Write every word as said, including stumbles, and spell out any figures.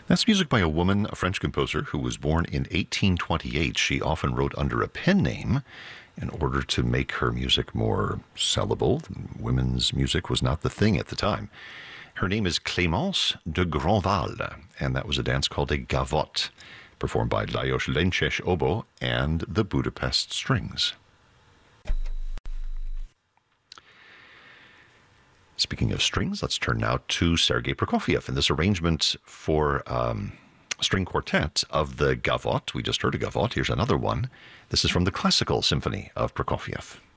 That's music by a woman, a French composer who was born in eighteen twenty-eight. She often wrote under a pen name in order to make her music more sellable. Women's music was not the thing at the time. Her name is Clémence de Grandval, and that was a dance called a gavotte, performed by Lajos Lences oboe and the Budapest Strings. Speaking of strings, let's turn now to Sergei Prokofiev and this arrangement for um, string quartet of the gavotte. We just heard a gavotte. Here's another one. This is from the Classical Symphony of Prokofiev.